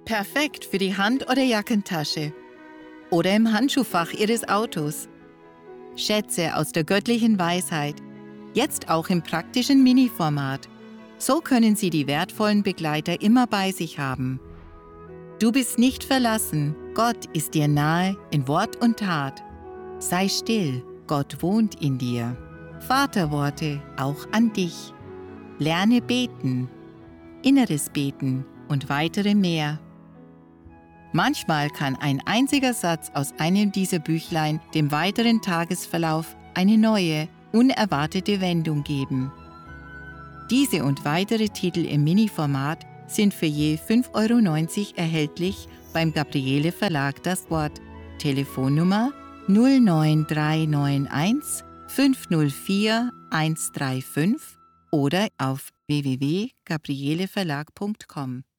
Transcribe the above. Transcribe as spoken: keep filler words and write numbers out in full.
Perfekt für die Hand- oder Jackentasche oder im Handschuhfach Ihres Autos. Schätze aus der göttlichen Weisheit, jetzt auch im praktischen Mini-Format. So können Sie die wertvollen Begleiter immer bei sich haben. Du bist nicht verlassen, Gott ist dir nahe in Wort und Tat. Sei still, Gott wohnt in dir. Vaterworte auch an dich. Lerne beten, inneres Beten und weitere mehr. Manchmal kann ein einziger Satz aus einem dieser Büchlein dem weiteren Tagesverlauf eine neue, unerwartete Wendung geben. Diese und weitere Titel im Mini-Format sind für je fünf Euro neunzig erhältlich beim Gabriele Verlag Das Wort. Telefonnummer null neun drei neun eins fünf null vier eins drei fünf oder auf w w w punkt gabriele verlag punkt com.